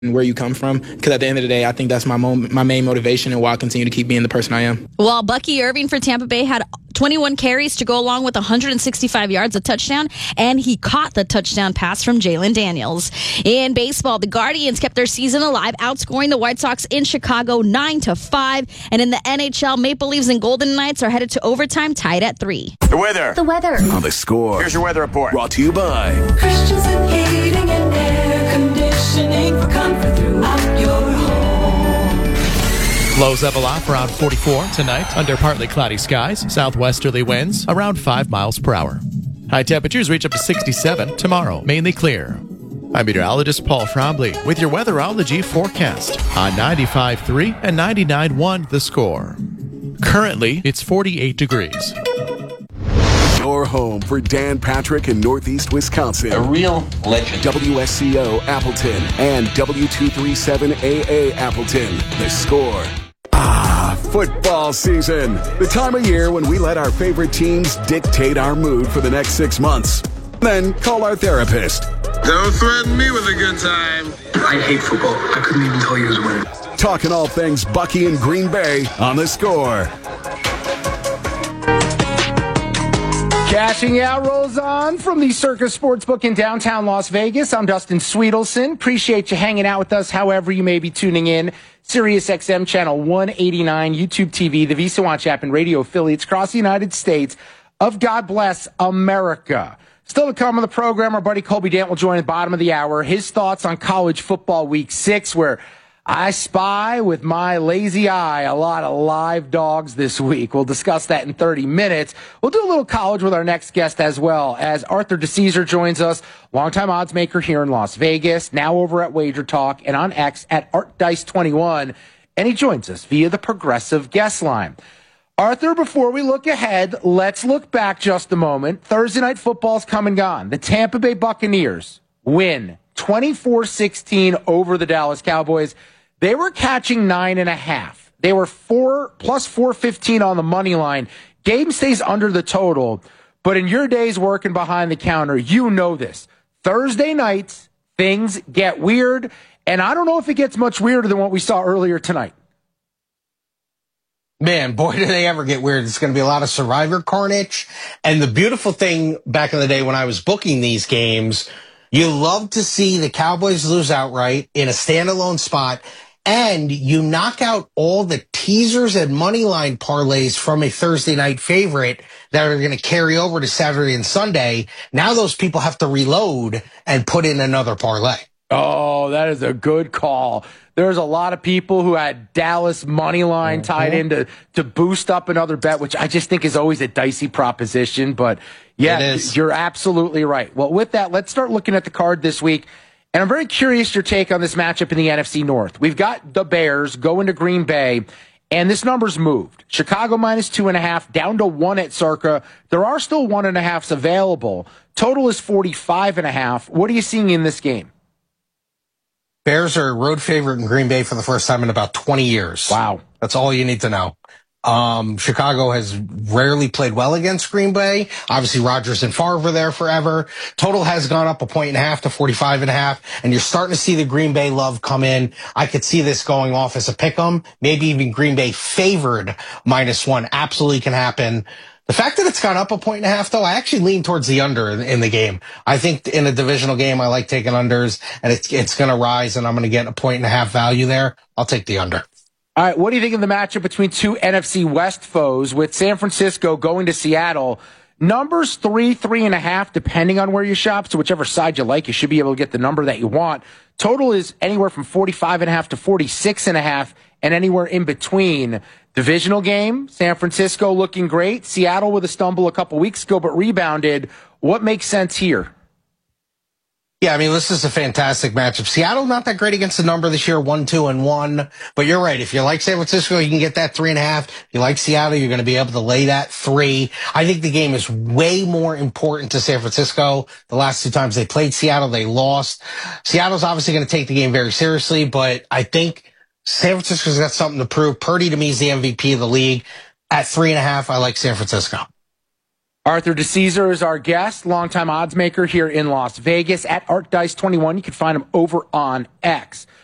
where you come from, because at the end of the day, I think that's my main motivation and why I continue to keep being the person I am. Well, Bucky Irving for Tampa Bay had 21 carries to go along with 165 yards, a touchdown, and he caught the touchdown pass from Jalen Daniels. In baseball, the Guardians kept their season alive, outscoring the White Sox in Chicago 9-5. And in the NHL, Maple Leafs and Golden Knights are headed to overtime, tied at 3. The weather. The weather. On The Score. Here's your weather report. Brought to you by Christensen Heating and Air Conditioning for comfort throughout your home. Lows level off around 44 tonight under partly cloudy skies. Southwesterly winds around 5 miles per hour. High temperatures reach up to 67 tomorrow, mainly clear. I'm meteorologist Paul Trombley with your weatherology forecast on 95.3 and 99.1 The Score. Currently, it's 48 degrees. your home for Dan Patrick in Northeast Wisconsin. A real legend. WSCO Appleton and W237AA Appleton. The Score. Football season. The time of year when we let our favorite teams dictate our mood for the next 6 months. Then call our therapist. Don't threaten me with a good time. I hate football. I couldn't even tell you who's winning. Talking all things Bucky and Green Bay on The Score. Cashing Out rolls on from the Circus Sportsbook in downtown Las Vegas. I'm Dustin Sweetelson. Appreciate you hanging out with us however you may be tuning in. Sirius XM Channel 189, YouTube TV, the Visa Watch app, and radio affiliates across the United States of God Bless America. Still to come on the program, our buddy Colby Dant will join at the bottom of the hour. His thoughts on college football week 6, where I spy with my lazy eye a lot of live dogs this week. We'll discuss that in 30 minutes. We'll do a little college with our next guest as well, as Arthur DeCesar joins us, longtime odds maker here in Las Vegas, now over at Wager Talk and on X at ArtDice21, and he joins us via the Progressive guest line. Arthur, before we look ahead, let's look back just a moment. Thursday night football's come and gone. The Tampa Bay Buccaneers win 24-16 over the Dallas Cowboys. They were catching 9.5. They were plus 415 on the money line. Game stays under the total. But in your days working behind the counter, you know this. Thursday nights, things get weird. And I don't know if it gets much weirder than what we saw earlier tonight. Man, boy, do they ever get weird. It's going to be a lot of survivor carnage. And the beautiful thing back in the day when I was booking these games, you love to see the Cowboys lose outright in a standalone spot, and you knock out all the teasers and moneyline parlays from a Thursday night favorite that are going to carry over to Saturday and Sunday. Now those people have to reload and put in another parlay. Oh, that is a good call. There's a lot of people who had Dallas money line tied in to boost up another bet, which I just think is always a dicey proposition. But yeah, you're absolutely right. Well, with that, let's start looking at the card this week. And I'm very curious your take on this matchup in the NFC North. We've got the Bears going to Green Bay, and this number's moved. Chicago minus 2.5, down to 1 at Circa. There are still 1.5s available. Total is 45.5. What are you seeing in this game? Bears are a road favorite in Green Bay for the first time in about 20 years. Wow. That's all you need to know. Chicago has rarely played well against Green Bay. Obviously, Rodgers and Favre were there forever. Total has gone up 1.5 to 45.5, and you're starting to see the Green Bay love come in. I could see this going off as a pick'em, maybe even Green Bay favored -1. Absolutely can happen. The fact that it's gone up 1.5, though, I actually lean towards the under in the game. I think in a divisional game, I like taking unders, and it's going to rise, and I'm going to get 1.5 value there. I'll take the under. All right, what do you think of the matchup between two NFC West foes, with San Francisco going to Seattle? Numbers 3.5, depending on where you shop. So whichever side you like, you should be able to get the number that you want. Total is anywhere from 45.5 to 46.5, and anywhere in between. Divisional game, San Francisco looking great. Seattle with a stumble a couple weeks ago, but rebounded. What makes sense here? Yeah, I mean, this is a fantastic matchup. Seattle not that great against the number this year, 1-2-1. But you're right. If you like San Francisco, you can get that 3.5. If you like Seattle, you're going to be able to lay that 3. I think the game is way more important to San Francisco. The last 2 times they played Seattle, they lost. Seattle's obviously going to take the game very seriously, but I think San Francisco's got something to prove. Purdy, to me, is the MVP of the league. At 3.5, I like San Francisco. Arthur DeCesar is our guest, longtime odds maker here in Las Vegas at ArtDice21. You can find him over on X.